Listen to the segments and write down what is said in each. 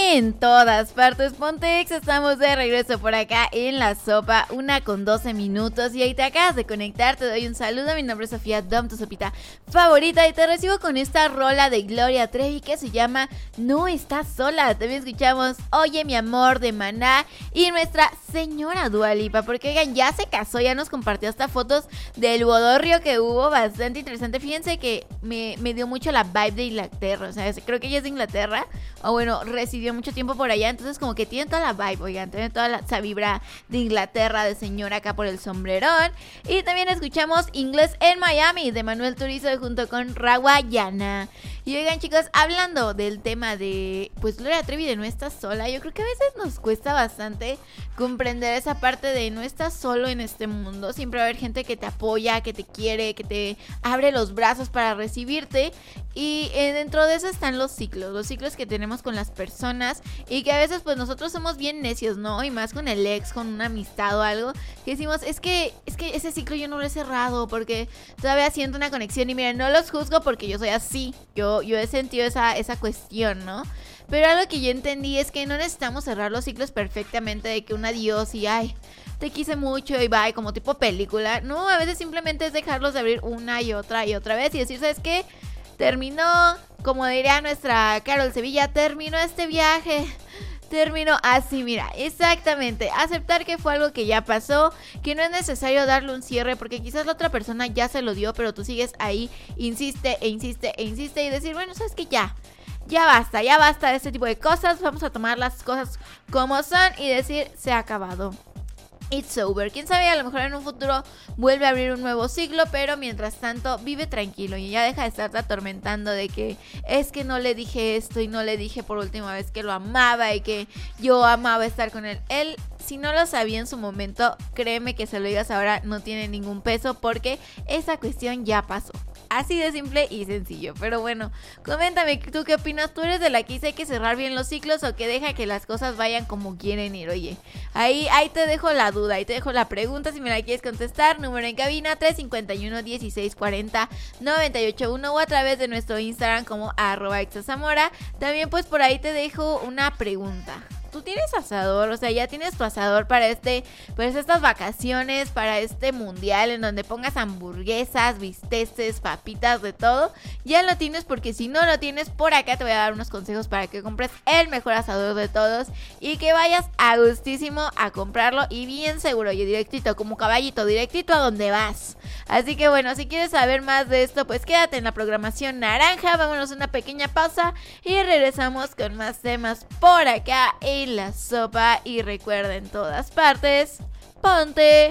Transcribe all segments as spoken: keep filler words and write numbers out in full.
en todas partes Pontex. Estamos de regreso por acá en La Sopa, una con doce minutos. Y ahí te acabas de conectar, te doy un saludo. Mi nombre es Sofía Dom, tu sopita favorita, y te recibo con esta rola de Gloria Trevi que se llama No Estás Sola. También escuchamos Oye mi amor de Maná y nuestra señora Dua Lipa, porque oigan, ya se casó, ya nos compartió hasta fotos del bodorrio que hubo, bastante interesante. Fíjense que me, me dio mucho la vibe de Inglaterra, o sea, creo que ella es de Inglaterra, o bueno, residió mucho tiempo por allá, entonces como que tiene toda la vibe, oigan, tiene toda la, esa vibra de Inglaterra, de señora acá por el sombrerón. Y también escuchamos Inglés en Miami de Manuel Turizo junto con Rawayana. Y oigan, chicos, hablando del tema de, pues, Gloria Trevi de No Estás Sola, yo creo que a veces nos cuesta bastante comprender esa parte de no estás solo en este mundo. Siempre va a haber gente que te apoya, que te quiere, que te abre los brazos para recibirte. Y eh, dentro de eso están los ciclos, los ciclos que tenemos con las personas, y que a veces pues nosotros somos bien necios, ¿no? Y más con el ex, con una amistad o algo, que decimos, es que, es que ese ciclo yo no lo he cerrado porque todavía siento una conexión. Y miren, no los juzgo porque yo soy así, yo, yo he sentido esa, esa cuestión, ¿no? Pero algo que yo entendí es que no necesitamos cerrar los ciclos perfectamente, de que un adiós y ay, te quise mucho y bye, como tipo película. No, a veces simplemente es dejarlos de abrir una y otra y otra vez y decir, ¿sabes qué? Terminó, como diría nuestra Carol Sevilla, terminó este viaje, terminó así, mira, exactamente, aceptar que fue algo que ya pasó, que no es necesario darle un cierre, porque quizás la otra persona ya se lo dio, pero tú sigues ahí, insiste e insiste e insiste, y decir, bueno, sabes que ya, ya basta, ya basta de este tipo de cosas, vamos a tomar las cosas como son y decir, se ha acabado. It's over. Quién sabe, a lo mejor en un futuro vuelve a abrir un nuevo ciclo, pero mientras tanto vive tranquilo y ya deja de estarte atormentando de que es que no le dije esto y no le dije por última vez que lo amaba y que yo amaba estar con él. Él, si no lo sabía en su momento, créeme que se lo digas ahora no tiene ningún peso, porque esa cuestión ya pasó. Así de simple y sencillo. Pero bueno, coméntame, ¿tú qué opinas? ¿Tú eres de la que dice hay que cerrar bien los ciclos o que deja que las cosas vayan como quieren ir? Oye, ahí, ahí te dejo la duda, ahí te dejo la pregunta si me la quieres contestar. Número en cabina tres cinco uno, dieciséis cuarenta, noventa y ocho uno o a través de nuestro Instagram como arroba exazamora. También pues por ahí te dejo una pregunta. ¿Tú tienes asador? O sea, ya tienes tu asador para este, pues estas vacaciones, para este mundial en donde pongas hamburguesas, bisteces, papitas, de todo. Ya lo tienes, porque si no lo tienes, por acá te voy a dar unos consejos para que compres el mejor asador de todos y que vayas a gustísimo a comprarlo y bien seguro y directito, como caballito, directito a donde vas. Así que bueno, si quieres saber más de esto, pues quédate en la programación naranja. Vámonos a una pequeña pausa y regresamos con más temas por acá en La Sopa. Y recuerda, en todas partes, ponte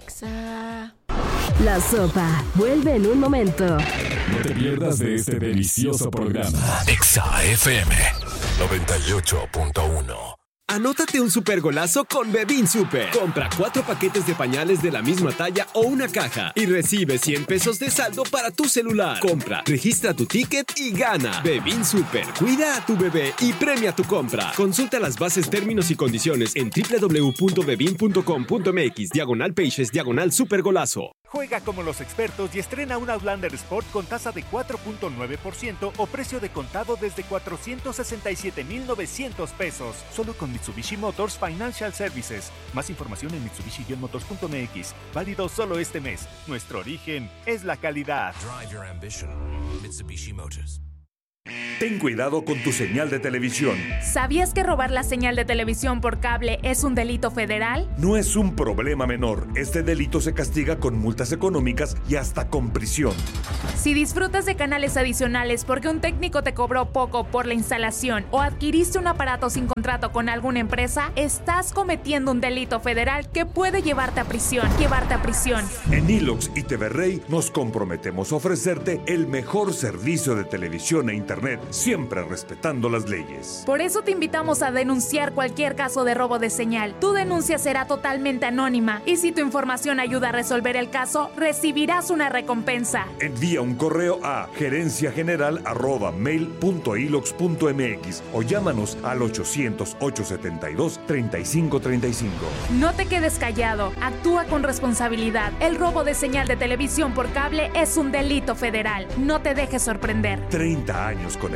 Exa. La Sopa vuelve en un momento. No te pierdas de este delicioso programa. Exa F M noventa y ocho punto uno. Anótate un super golazo con Bebin Super. Compra cuatro paquetes de pañales de la misma talla o una caja y recibe cien pesos de saldo para tu celular. Compra, registra tu ticket y gana. Bebin Super. Cuida a tu bebé y premia tu compra. Consulta las bases, términos y condiciones en doble u doble u doble u punto bebin punto com punto m x diagonal pages diagonal super golazo. Juega como los expertos y estrena un Outlander Sport con tasa de cuatro punto nueve por ciento o precio de contado desde cuatrocientos sesenta y siete mil novecientos pesos. Solo con Mitsubishi Motors Financial Services. Más información en mitsubishi motors punto m x. Válido solo este mes. Nuestro origen es la calidad. Drive your ambition. Mitsubishi Motors. Ten cuidado con tu señal de televisión. ¿Sabías que robar la señal de televisión por cable es un delito federal? No es un problema menor. Este delito se castiga con multas económicas y hasta con prisión. Si disfrutas de canales adicionales porque un técnico te cobró poco por la instalación o adquiriste un aparato sin contrato con alguna empresa, estás cometiendo un delito federal que puede llevarte a prisión. Llevarte a prisión. En Ilox y T V Rey nos comprometemos a ofrecerte el mejor servicio de televisión e internet, siempre respetando las leyes. Por eso te invitamos a denunciar cualquier caso de robo de señal. Tu denuncia será totalmente anónima y si tu información ayuda a resolver el caso, recibirás una recompensa. Envía un correo a gerencia general arroba mail punto ilox punto m x o llámanos al ochocientos, ochocientos setenta y dos, treinta y cinco treinta y cinco. No te quedes callado, actúa con responsabilidad. El robo de señal de televisión por cable es un delito federal. No te dejes sorprender. treinta años conectados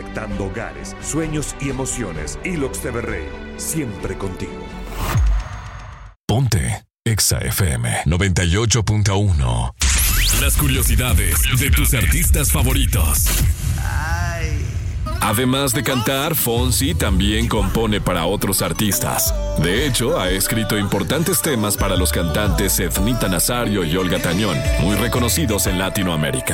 conectando hogares, sueños y emociones. Ilox T V Rey, siempre contigo. Ponte Exa F M noventa y ocho punto uno. Las curiosidades de tus artistas favoritos. Además de cantar, Fonsi también compone para otros artistas. De hecho, ha escrito importantes temas para los cantantes Ethnita Nazario y Olga Tañón, muy reconocidos en Latinoamérica.